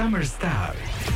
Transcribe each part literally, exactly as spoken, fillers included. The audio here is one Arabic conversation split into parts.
Summer Star.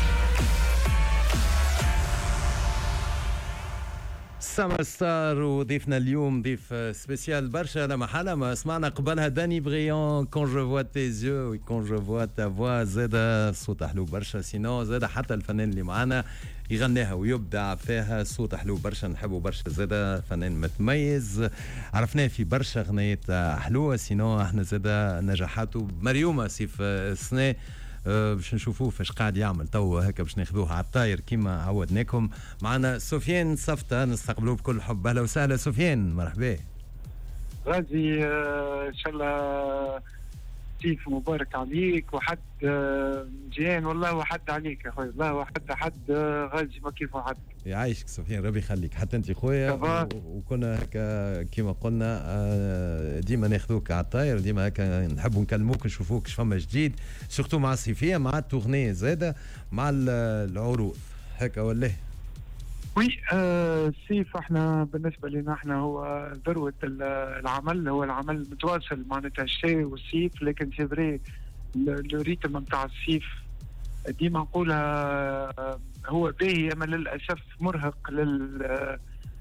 سمر ستار وضيفنا اليوم ضيف سبيسيال برشا لا محالة. ما سمعنا قبلها داني بريون كون جو فوا تي زو وكون جو فوا تا فوا، زاد صوت حلو برشا. سينو زاد حتى الفنان اللي معانا يغنيها ويبدع فيها، صوت حلو برشا، نحبه برشا. زاد فنان متميز، عرفناه في برشا غنيات حلوة. سينو احنا زاد نجاحاته مريومة سيف السنة أه باش نشوفوه فاش قاعد يعمل تو هكا، باش ناخذوه على الطاير كيما عودناكم. معنا سفيان صفته نستقبلوه بكل حب. اهلا وسهلا سفيان، مرحبا. غازي آه ان شاء الله سيف مبارك عليك وحد آه مزيان والله، وحد عليك يا خويا والله، وحد حد آه غازي ما كيف حد. يعيشك سفيان، ربي يخليك. حتى انت خويا و... وكنا هكا كيما قلنا آه ديما ناخذوك على الطاير، ديما هكا نحبوا نكلموك نشوفوك شفما جديد، سورتو مع الصيفيه مع التغنيه زاده مع العروض هكا ولا؟ وي آه سيف احنا بالنسبه لنا احنا هو ذروه العمل، هو العمل متواصل معناتها الشتاء والصيف، لكن سي فري لو ريتم نتاع الصيف ديما نقولها هو باهي، اما للاسف مرهق لل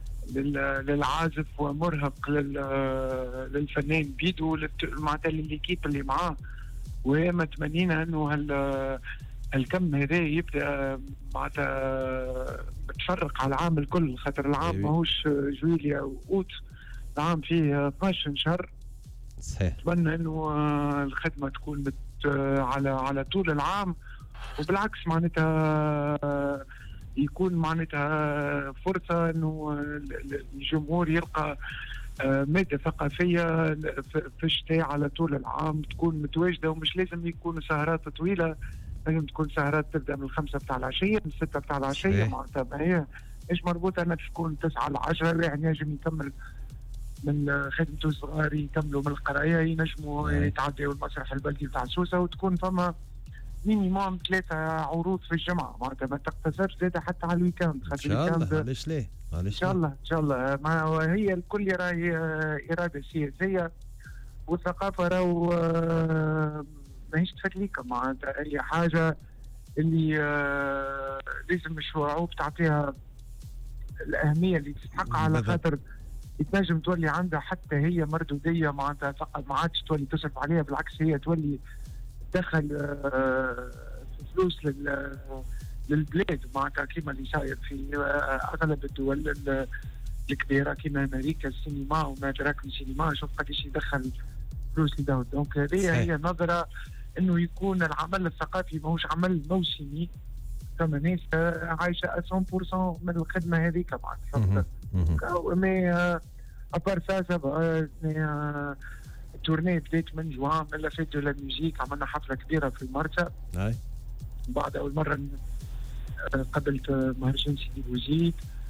للعازف ومرهق للفنان بيدو معناتها لليكيب اللي معاه. وما تمنينا انه هال الكم هذا يبدا معناتها متفرق على العام الكل، خاطر العام ماهوش جويليا واوت، العام فيه اثناش شهر. صحيح. نتمنى انه الخدمه تكون مت على على طول العام، وبالعكس معناتها يكون معناتها فرصه انه الجمهور يلقى مادة ثقافية في الشتاء على طول العام تكون متواجدة، ومش لازم يكونوا سهرات طويلة، لازم تكون سهرات تبدأ من الخمسة بتاع العشية من الستة بتاع العشية معناتها ما هي مش مربوطة أنها تكون تسعة لعشرة، يعني ينجم يكمل من خدمته الصغار يكملوا من القراية ينجموا يتعدوا المسرح البلدي بتاع سوسة، وتكون فما مينيموم ثلاثة عروض في الجمعة معناتها ما تقتصرش زادة حتى على الويكاند. إن شاء الله، علاش ليه؟ إن شاء الله إن شاء الله. ما هي الكل راهي إرادة سياسية، والثقافة راهو ماهيش تفليكة معناتها أي حاجة اللي لازم الشعوب تعطيها الأهمية اللي تستحقها، على خاطر يتنجم تولي عندها حتى هي مردودية معناتها فقط، ما عادش تولي تصرف عليها، بالعكس هي تولي تدخل فلوس لل للبلاد معناتها كيما اللي صاير في اغلب الدول الكبيره كيما امريكا، السينما وما ادراك من السينما، شوف قديش يدخل فلوس لدول. دونك هذه هي نظره انه يكون العمل الثقافي ماهوش عمل موسمي، فما ناس عايشه مية بالمية من الخدمه هذيك معناتها. مي ابار سا التورني بديت من جوان من لافيت دو لا ميوزيك، عملنا حفله كبيره في المرسى. اي بعد اول مره قبلت مهرجان سيدي بوزيد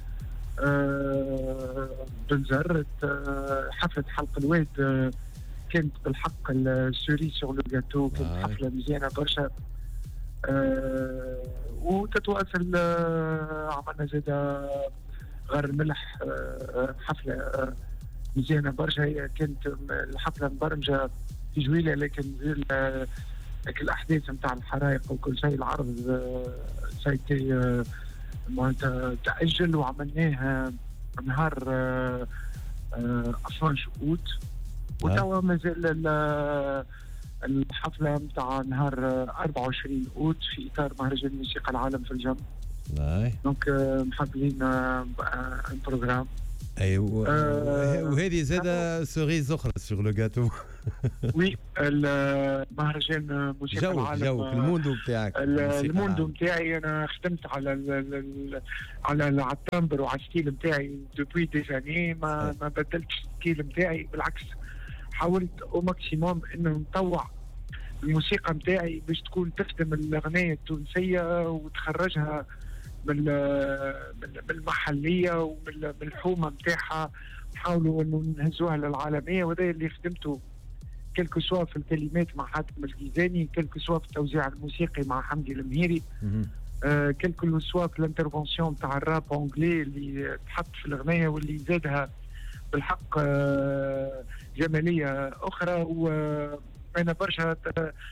أه بنزرت أه حفله حلق الواد أه كانت بالحق السوري سور لو جاتو، كانت أه حفله مزيانه برشا. أه وتتواصل أه عملنا زاد غار الملح أه حفله أه مزيانه برشا. هي كانت الحفله مبرمجه في جويله، لكن لكن الاحداث نتاع الحرائق وكل شيء العرض سايتي معناتها تاجل، وعملناه نهار ألفين اوت، وتوا مازال الحفله نتاع نهار أربعة وعشرين اوت في اطار مهرجان موسيقى العالم في الجم. دونك محضرين ان بروغرام. ايوه أه وهذه زاده سوريز اخرى سور لو جاتو. وي المهرجان موسيقى جو العالم جو الموندو بتاعك. الموندو بتاعي انا خدمت على ال على على التمبر وعلى الستيل بتاعي دوبوي دي زاني، ما ما بدلتش الستيل بتاعي، بالعكس حاولت او ماكسيموم انه نطوع الموسيقى بتاعي باش تكون تخدم الاغنيه التونسيه وتخرجها من بالمحليه ومن الحومه نتاعها، نحاولوا انه نهزوها للعالميه. وهذا اللي خدمته كلكو سوا في الكلمات مع حاتم الجيزاني، كلكو سوا في التوزيع الموسيقي مع حمدي المهيري، آه كلكو سوا في الانترفونسيون تاع الراب انجلي اللي تحط في الاغنيه واللي زادها بالحق آه جماليه اخرى. وانا برشا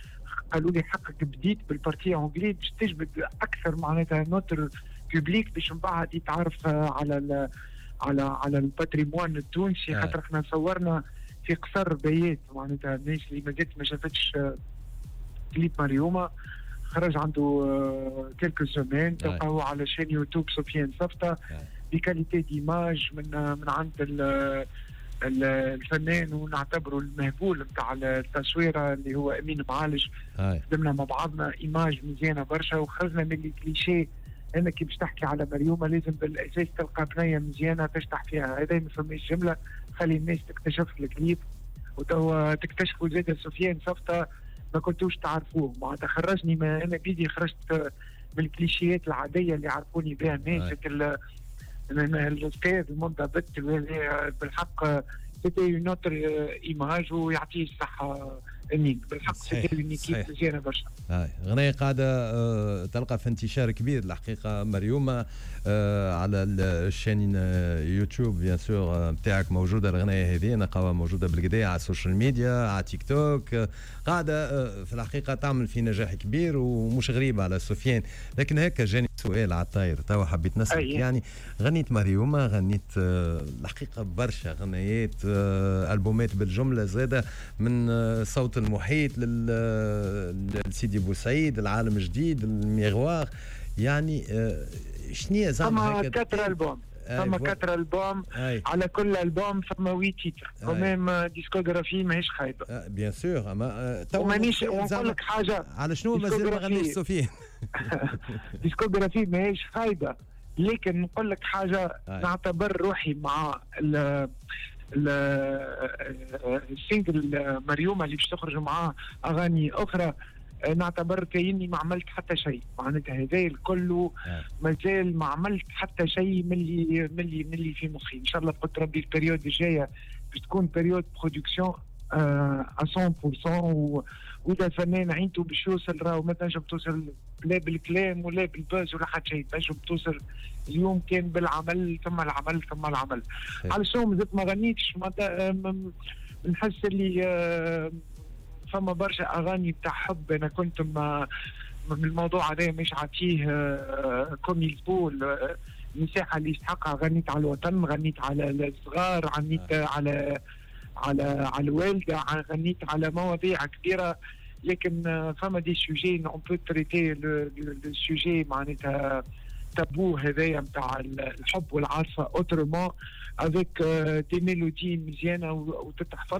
قالوا لي حقك بديت بالبارتي انجلي باش تجبد اكثر معناتها نوتر بوبليك باش من بعد يتعرف على ال على على الباتريمون التونسي. خاطر احنا صورنا في قصر بيات معناتها الناس اللي ما جات ما شافتش كليب مريومه خرج عنده كيلكو سومين تلقاوه على شين يوتيوب سفيان صفطه بكاليتي ديماج من من عند الفنان ونعتبره المهبول نتاع التصويره اللي هو امين معالج. خدمنا مع بعضنا ايماج مزيانه برشا وخرجنا من الكليشيه انك باش تحكي على مريومه لازم بالاساس تلقى بنيه مزيانه تشطح فيها. هذا ما فماش جمله خلي الناس تكتشف الكليب وتوا تكتشفوا زاد سفيان صفطه ما كنتوش تعرفوه. معناتها خرجني ما انا بيدي خرجت من الكليشيات العاديه اللي يعرفوني بها الناس. الاستاذ المنضبط بالحق سيتي نوتر ايماج ويعطيه الصحه امين بالحق سيتي نيكيب مزيانه برشا. غنية قاعده أه تلقى في انتشار كبير الحقيقه مريومه أه على الشين يوتيوب بيان سور نتاعك موجوده الغنية هذه نقاوه موجوده بالكدا على السوشيال ميديا على تيك توك قاعده أه في الحقيقه تعمل في نجاح كبير ومش غريبه على سفيان. لكن هكا جاني سؤال على الطاير توا حبيت نسالك يعني غنيت مريومه غنيت أه الحقيقه برشا غنيات أه البومات بالجمله زاده من أه صوت المحيط لسيدي بوسعيد العالم جديد الميغوار يعني أه شنية زعما هكا كتر البوم فما كتر البوم على كل البوم فما وي تيتر وميم ديسكوغرافي ماهيش خايبه بيان سور اما تو مانيش نقول لك حاجه على شنو مازال ما غنيش سفيان ديسكوغرافي ماهيش خايبه لكن نقول لك حاجه نعتبر روحي مع ال السينجل مريومه اللي باش تخرج معاه اغاني اخرى نعتبر كأني ما عملت حتى شيء. معناتها هذا الكل مازال ما عملت حتى شيء من اللي من اللي من اللي في مخي. ان شاء الله بقدر ربي البريود الجايه باش تكون بريود برودكسيون آه مية بالمية وإذا فنان عينته باش يوصل راهو ما تنجم توصل لا بالكلام ولا بالباز ولا حتى شيء. تنجم توصل اليوم كان بالعمل ثم العمل ثم العمل. على شو مازلت ما غنيتش نحس اللي آه فما برشا اغاني بتاع حب انا كنت ما من الموضوع هذا مش عاطيه كوم يلفو المساحه اللي يستحقها. غنيت على الوطن غنيت على الصغار غنيت على على على الوالده غنيت على مواضيع كبيره. لكن فما دي سوجي اون بو تريتي لو سوجي معناتها تابو هذايا نتاع الحب والعاطفه اوترومون افيك دي ميلودي مزيانه وتتحفظ.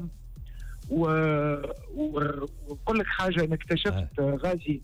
وكل لك حاجه انا اكتشفت غازي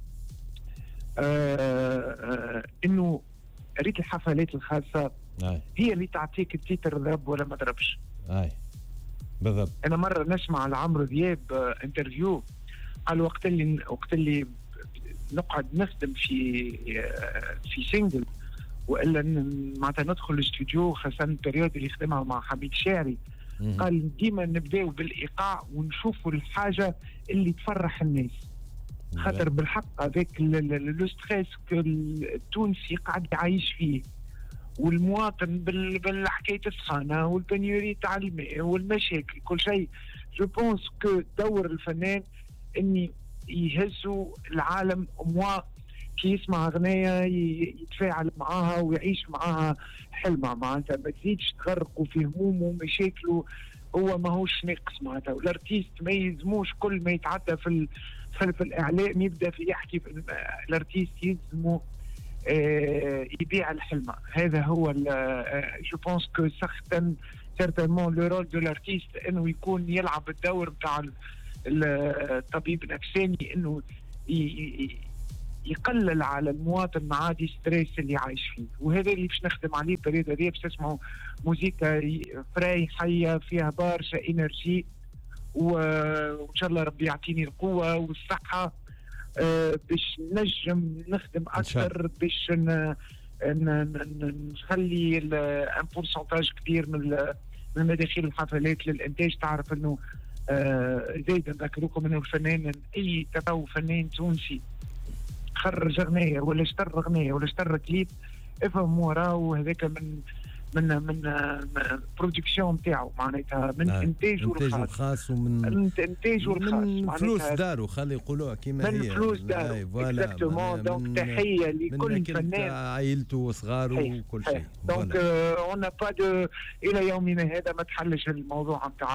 آه انه ريت الحفلات الخاصه هي اللي تعطيك التيتر ضرب ولا ما ضربش. اي بالضبط. انا مره نسمع لعمرو دياب انترفيو قال وقت اللي وقت اللي نقعد نخدم في في سينجل والا معناتها ندخل الاستوديو خاصه البريود اللي خدمها مع حميد شاعري قال ديما نبداو بالايقاع ونشوفوا الحاجه اللي تفرح الناس. خاطر بالحق هذاك لو ستريس التونسي قاعد يعيش فيه والمواطن بالحكايه السخانه والبنيوري تاع الماء والمشاكل كل شيء. جو بونس كو دور الفنان اني يهزوا العالم موا كي يسمع اغنيه يتفاعل معاها ويعيش معاها حلمه. معناتها ما تزيدش تغرقوا في همومه ومشاكله هو ماهوش ناقص. معناتها والارتيست ما يلزموش كل ما يتعدى في ال... في, في الاعلام يبدا في يحكي في الارتيست يلزمه آه يبيع الحلمه. هذا هو جو بونس كو سختن سيرتينمون لو رول دو الارتيست انه يكون يلعب الدور بتاع الطبيب النفساني انه ي... يقلل على المواطن عادي ستريس اللي عايش فيه. وهذا اللي باش نخدم عليه البريود هذه باش تسمعوا موسيقى فراي حيه فيها برشا انرجي وان شاء الله ربي يعطيني القوه والصحه آه باش نجم نخدم اكثر باش ن... نخلي ان بورسنتاج كبير من من مداخيل الحفلات للانتاج. تعرف انه آه زايد نذكركم انه الفنان اي تبو فنان تونسي خرج اغنيه ولا اشترى اغنيه ولا اشترى كليب افهم وراه هذاك من من من برودكسيون نتاعو معناتها من انتاجه الخاص ومن انتاجه الخاص من فلوس دارو خلي يقولوها كيما هي من فلوس دارو اكزاكتومون. دونك تحيه لكل فنان عائلته وصغاره وكل شيء. دونك اون نا با دو الى يومنا هذا ما تحلش الموضوع نتاع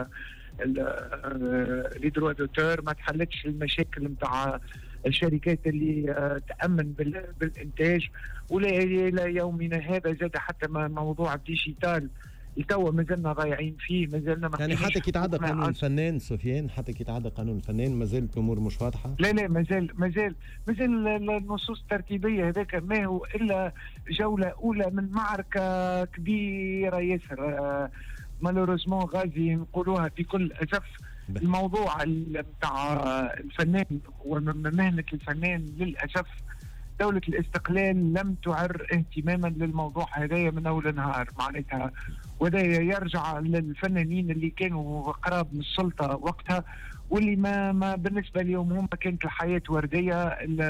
لي دروا دوتور، ما تحلتش المشاكل نتاع الشركات اللي تأمن بالإنتاج، ولا إلى يومنا هذا زاد حتى موضوع الديجيتال لتوا مازلنا ضايعين فيه، مازلنا ما يعني حتى كي يتعدى قانون الفنان سفيان، حتى كي يتعدى قانون الفنان مازال الأمور مش واضحة؟ لا لا مازال مازال مازال النصوص الترتيبية هذاك ما هو إلا جولة أولى من معركة كبيرة ياسر. مالوريزمون غازي نقولوها بكل أسف. الموضوع بتاع الفنان ومهنة الفنان للأسف دولة الاستقلال لم تعر اهتماما للموضوع هذايا من أول نهار معناتها، وده يرجع للفنانين اللي كانوا قراب من السلطة وقتها، واللي ما, ما بالنسبة لهم هم كانت الحياة وردية.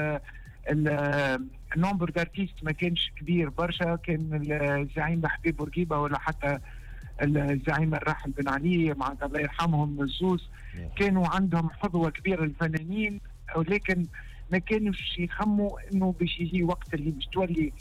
النومبر دارتيست ما كانش كبير برشا، كان الزعيم حبيب بورقيبة ولا حتى الزعيم الراحل بن علي مع الله يرحمهم الزوز كانوا عندهم حظوة كبيرة الفنانين، ولكن ما كانوش يخموا انه باش يجي وقت اللي باش تولي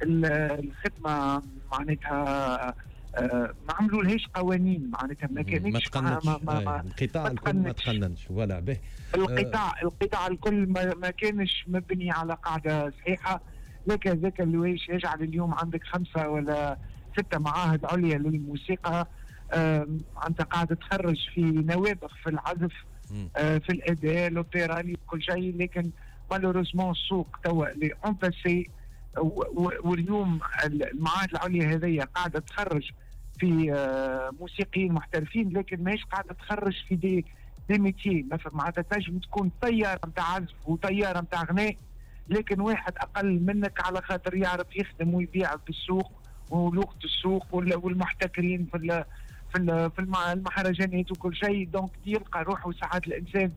الخدمة معناتها ما عملوا لهاش قوانين معناتها ما كانتش ما ما ما القطاع الكل ما تقننش ولا به القطاع القطاع الكل ما, ما كانش مبني على قاعدة صحيحة. لك ذاك اللي يجعل اليوم عندك خمسة ولا ستة معاهد عليا للموسيقى، أنت قاعد تخرج في نوابغ في العزف آه في الأداء الأوبرالي كل شيء، لكن مالوريزمون السوق توا لي أونباسي، واليوم المعاهد العليا هذيا قاعدة تخرج في آه موسيقيين محترفين، لكن ماهيش قاعدة تخرج في دي دي ميتي. مثلا معناتها تنجم تكون طيارة نتاع عزف وطيارة نتاع غناء، لكن واحد أقل منك على خاطر يعرف يخدم ويبيع في السوق ولغة السوق والمحتكرين في ال في ال في المهرجانات وكل شيء. دونك يلقى روحه ساعات الانسان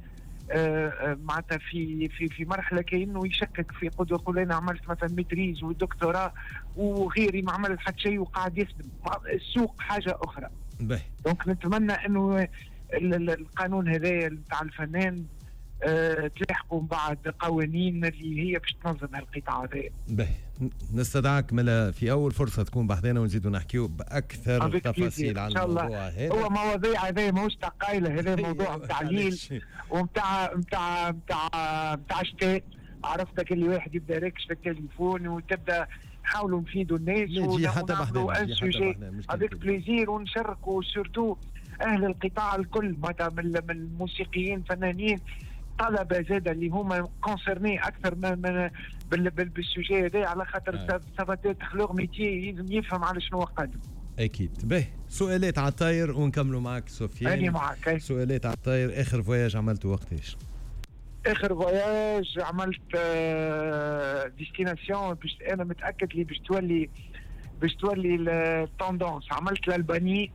معناتها في في في مرحله كانه يشكك في قدر يقول انا عملت مثلا ميتريز ودكتوراه وغيري ما عمل حتى شيء وقاعد يخدم. السوق حاجه اخرى. دونك نتمنى انه القانون هذا نتاع الفنان أه تلاحقوا بعد قوانين اللي هي باش تنظم هالقطاع هذا. باهي نستدعك ملا في اول فرصه تكون بحذانا ونزيدوا نحكيو باكثر تفاصيل على الموضوع هذا. هو مواضيع هذا ماهوش تقايله، هذا موضوع تعليل ومتاع متاع متاع متاع شتاء. عرفتك اللي واحد يبدا راكش في التليفون وتبدا نحاولوا نفيدوا الناس ونجي حتى بحذانا افيك بليزير ونشاركوا سورتو اهل القطاع الكل من الموسيقيين فنانين طلبه زاده اللي هما كونسيرني اكثر من بالسوجي هذا، على خاطر سافاتي تخلق ميتي لازم يفهم على شنو قادم. اكيد. به سؤالات على الطاير ونكملوا معك سفيان. انا معك. سؤالات على الطاير، اخر فواياج عملته وقتاش؟ اخر فواياج عملت آه ديستيناسيون باش انا متاكد لي باش تولي باش تولي التوندونس. عملت الالباني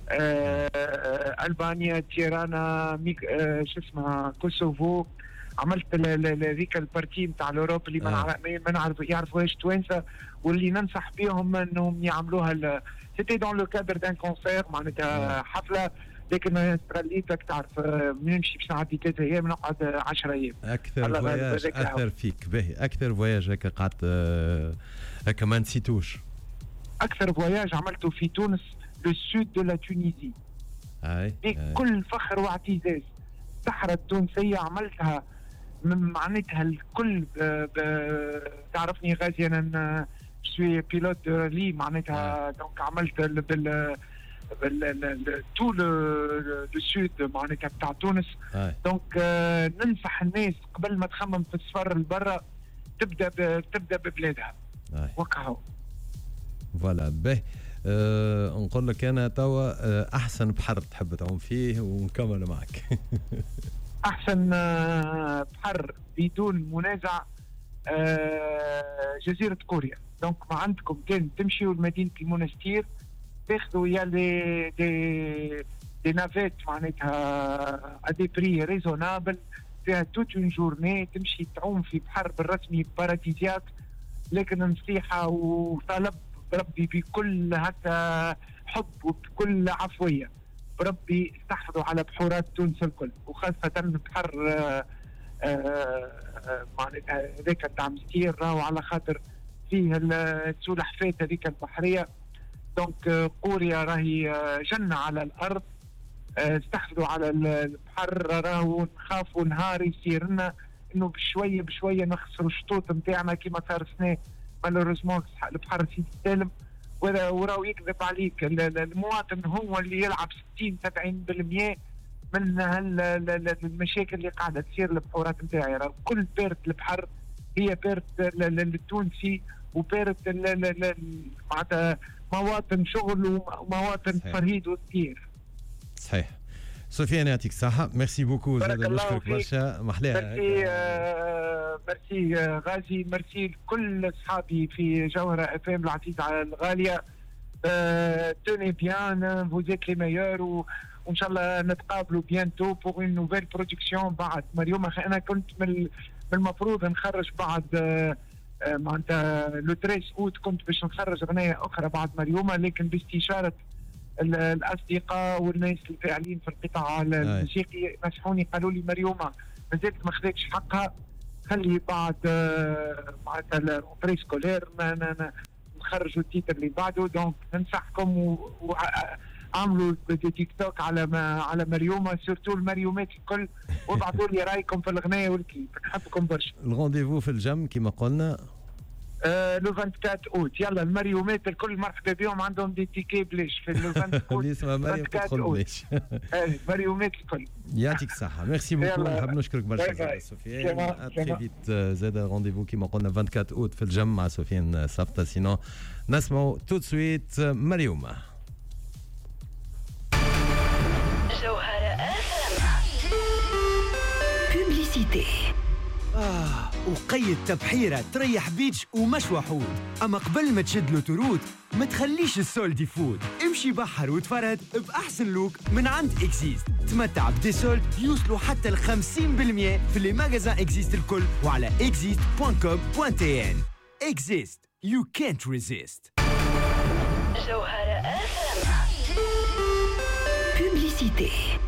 آه ألبانيا، تيرانا، ميك آه شو اسمها كوسوفو. عملت ذيك البارتي نتاع الأوروب اللي ما آه. نعرف يعرفوهاش توانسة، واللي ننصح بهم انهم يعملوها. سيتي دون لو كادر دان كونسير معناتها آه. حفلة، لكن استراليتك تعرف نمشي باش نعدي ثلاثة ايام نقعد عشرة ايام. اكثر فواياج اثر فيك باهي، اكثر فواياج هكا قعدت هكا ما نسيتوش؟ اكثر فواياج عملته في تونس le sud de la Tunisie. اي بكل فخر واعتزاز. الصحراء التونسية عملتها معناتها الكل. تعرفني غازي انا شوي بيلوت لي معناتها، دونك عملت بال بال تو لو سود معناتها بتاع تونس. دونك ننصح الناس قبل ما تخمم في السفر لبرا تبدا تبدا ببلادها. وكهو فوالا. به أه نقول لك انا توا أه احسن بحر تحب تعوم فيه ونكمل معك. احسن أه بحر بدون منازع أه جزيره كوريا. دونك ما عندكم كان تمشيوا لمدينه المونستير تاخذوا يا لي دي دي نافيت معناتها ا دي بري ريزونابل فيها توت اون جورني تمشي تعوم في بحر بالرسمي باراديزياك. لكن نصيحه وطلب بربي بكل هكا حب وبكل عفويه، بربي استحفظوا على بحورات تونس الكل، وخاصه بحر معناتها هذاك تاع مستير راهو على خاطر فيه السلحفات هذيك البحريه. دونك قوريا راهي جنه على الارض، استحفظوا على البحر، راهو نخافوا نهار يصير لنا انه بشويه بشويه نخسروا الشطوط نتاعنا كيما صار سنه مالوريزمون البحر سيدي سالم. وراهو يكذب عليك المواطن هو اللي يلعب ستين سبعين بالمئة من المشاكل اللي قاعده تصير البحورات نتاعي. راه كل بيرت البحر هي بيرت التونسي وبيرت معناتها مواطن شغل ومواطن فرهيد وكثير. صحيح. سفيان يعطيك الصحة، ميرسي بوكو، زاد نشكرك برشا، محلاها. ميرسي آه ميرسي آه غازي، ميرسي لكل اصحابي في جوهرة اف ام العزيزة على الغالية. توني بيان، فوز ايت لي ميور، وان شاء الله نتقابلوا بيانتو بور اون نوفيل برودكسيون بعد مريوم. انا كنت من المفروض نخرج بعد آه معناتها لو ثلاثة اوت كنت باش نخرج اغنية اخرى بعد مريومة، لكن باستشارة الاصدقاء والناس الفاعلين في القطاع الموسيقي نصحوني، قالوا لي مريومه مازالت ما خذتش حقها، خلي بعد معناتها الري سكولير نخرجوا التيتر اللي بعده. دونك ننصحكم وعملوا تيك توك على ما على مريومه، سورتو المريومات الكل، وابعثوا لي رايكم في الاغنيه والكليب، نحبكم برشا. الرونديفو في الجم كما قلنا آه لو أربعة وعشرين اوت، يلا المريومات الكل مرحبا بهم، عندهم دي تيكي بليش في لو أربعة وعشرين اوت. اللي اسمها مريم تدخل بليش. ايه مريومات الكل. يعطيك الصحة، ميرسي بوكو، نحب نشكرك برشا زاد سفيان. تري فيت زاد رونديفو كيما قلنا أربعة وعشرين اوت في الجم مع سفيان صفطة. سينو نسمعوا تو سويت مريومة. جوهرة بوبليسيتي. آه وقيد تبحيرة تريح بيتش ومشوى حوت، أما قبل ما تشد له تروت ما تخليش السولد يفوت، امشي بحر وتفرد بأحسن لوك من عند إكزيست. تمتع بدي سولد يوصلوا حتى ل خمسين بالمئة في لي ماغازان إكزيست الكل وعلى إكزيست دوت كوم دوت إن. إكزيست you can't resist. جوهرة بوبليسيتي.